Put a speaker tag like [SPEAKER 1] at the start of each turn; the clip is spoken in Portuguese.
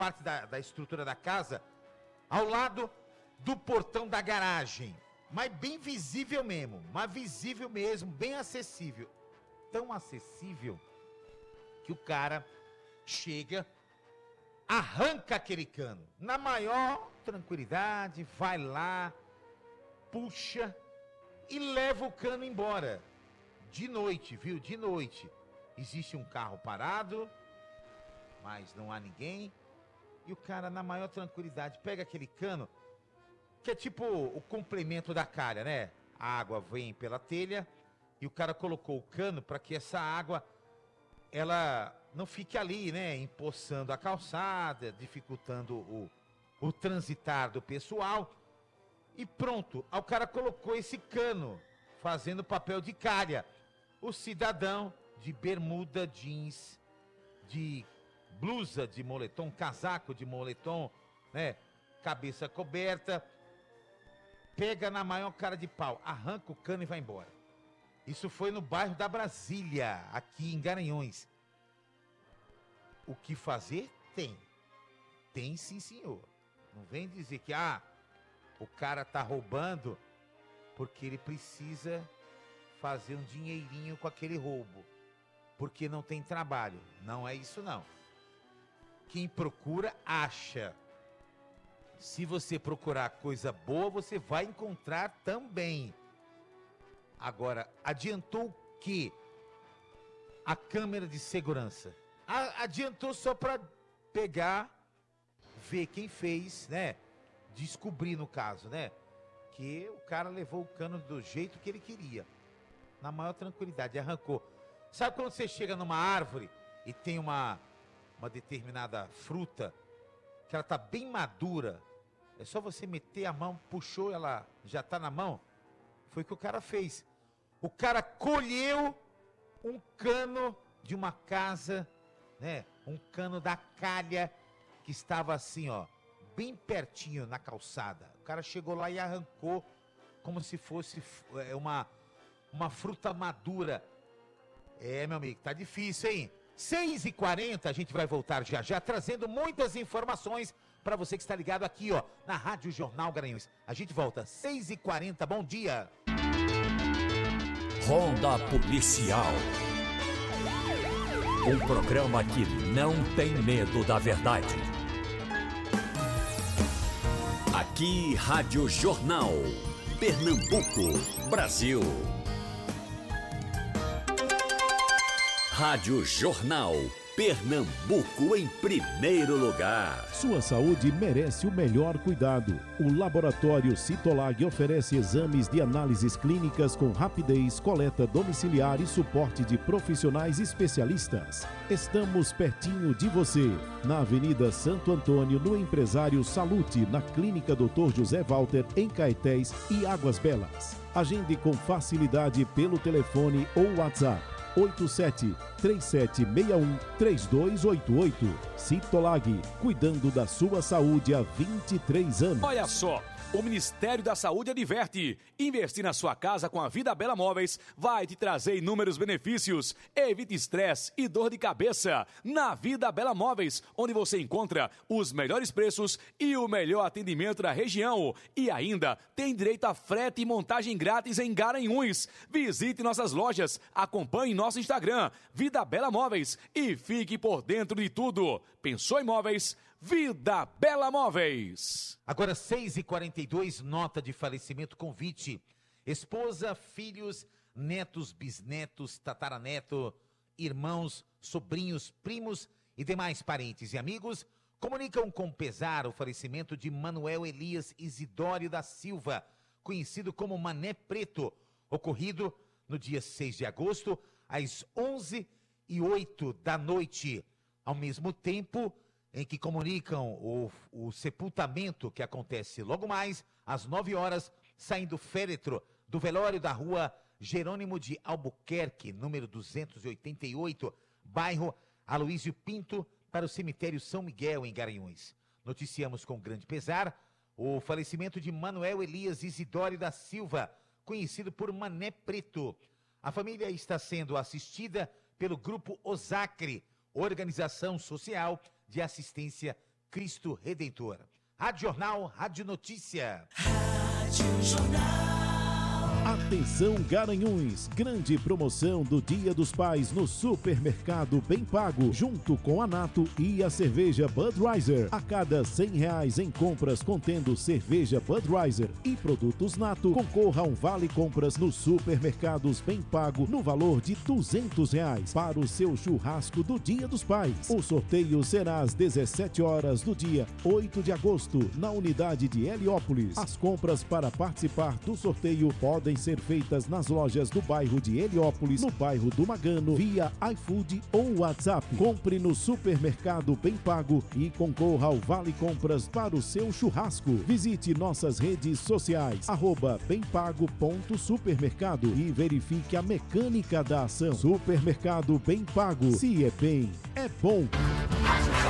[SPEAKER 1] parte da estrutura da casa, ao lado do portão da garagem. Mas bem visível mesmo, bem acessível. Tão acessível que o cara chega, arranca aquele cano. Na maior tranquilidade, vai lá, puxa e leva o cano embora. De noite, viu? De noite. Existe um carro parado, mas não há ninguém. E o cara, na maior tranquilidade, pega aquele cano, que é tipo o complemento da calha, né? A água vem pela telha e o cara colocou o cano para que essa água, ela não fique ali, né? Empoçando a calçada, dificultando o transitar do pessoal. E pronto, o cara colocou esse cano, fazendo papel de calha. O cidadão de bermuda, jeans, de blusa de moletom, casaco de moletom, né? Cabeça coberta, pega na maior cara de pau, arranca o cano e vai embora. Isso foi no bairro da Brasília, aqui em Garanhuns. O que fazer? Tem. Tem sim, senhor. Não vem dizer que, o cara tá roubando porque ele precisa fazer um dinheirinho com aquele roubo, porque não tem trabalho. Não é isso, não. Quem procura, acha. Se você procurar coisa boa, você vai encontrar também. Agora, adiantou o quê? A câmera de segurança. Adiantou só para pegar, ver quem fez, né? Descobrir no caso, né? Que o cara levou o cano do jeito que ele queria. Na maior tranquilidade, arrancou. Sabe quando você chega numa árvore e tem uma determinada fruta, que ela tá bem madura, é só você meter a mão, puxou, ela já tá na mão? Foi o que o cara fez. O cara colheu um cano de uma casa, né? Um cano da calha que estava assim, ó, bem pertinho na calçada. O cara chegou lá e arrancou como se fosse uma fruta madura. Meu amigo, tá difícil, hein? 6h40, a gente vai voltar já trazendo muitas informações para você que está ligado aqui, ó, na Rádio Jornal Garanhuns. A gente volta, 6h40, bom dia.
[SPEAKER 2] Ronda Policial. Um programa que não tem medo da verdade. Aqui, Rádio Jornal, Pernambuco, Brasil. Rádio Jornal, Pernambuco em primeiro lugar.
[SPEAKER 3] Sua saúde merece o melhor cuidado. O Laboratório Citolag oferece exames de análises clínicas com rapidez, coleta domiciliar e suporte de profissionais especialistas. Estamos pertinho de você, na Avenida Santo Antônio, no Empresário Salute, na Clínica Dr. José Walter, em Caetés e Águas Belas. Agende com facilidade pelo telefone ou WhatsApp. 87-3761-3288. Citolag, cuidando da sua saúde há 23 anos.
[SPEAKER 4] Olha só, o Ministério da Saúde adverte: investir na sua casa com a Vida Bela Móveis vai te trazer inúmeros benefícios. Evite estresse e dor de cabeça. Na Vida Bela Móveis, onde você encontra os melhores preços e o melhor atendimento da região. E ainda tem direito a frete e montagem grátis em Garanhuns. Visite nossas lojas, acompanhe nosso Instagram, Vida Bela Móveis, e fique por dentro de tudo. Pensou em móveis? Vida Bela Móveis.
[SPEAKER 1] Agora 6h42, nota de falecimento, convite. Esposa, filhos, netos, bisnetos, tataraneto, irmãos, sobrinhos, primos e demais parentes e amigos comunicam com pesar o falecimento de Manuel Elias Isidório da Silva, conhecido como Mané Preto, ocorrido no dia 6 de agosto, às 11h08 da noite. Ao mesmo tempo em que comunicam o sepultamento que acontece logo mais, às 9 horas, saindo féretro do velório da rua Jerônimo de Albuquerque, número 288, bairro Aloísio Pinto, para o cemitério São Miguel, em Garanhuns. Noticiamos com grande pesar o falecimento de Manuel Elias Isidório da Silva, conhecido por Mané Preto. A família está sendo assistida pelo Grupo Osacre, Organização Social de Assistência Cristo Redentor. Rádio Jornal, Rádio Notícia.
[SPEAKER 5] Rádio Jornal.
[SPEAKER 3] Atenção Garanhuns, grande promoção do Dia dos Pais no Supermercado Bem Pago, junto com a Nato e a cerveja Budweiser. A cada R$100 em compras contendo cerveja Budweiser e produtos Nato, concorra a um vale compras no Supermercados Bem Pago no valor de R$200 para o seu churrasco do Dia dos Pais. O sorteio será às 17 horas do dia 8 de agosto, na unidade de Heliópolis. As compras para participar do sorteio podem ser feitas nas lojas do bairro de Heliópolis, no bairro do Magano, via iFood ou WhatsApp. Compre no Supermercado Bem Pago e concorra ao Vale Compras para o seu churrasco. Visite nossas redes sociais, @bempago.supermercado e verifique a mecânica da ação. Supermercado Bem Pago. Se é bem, é bom.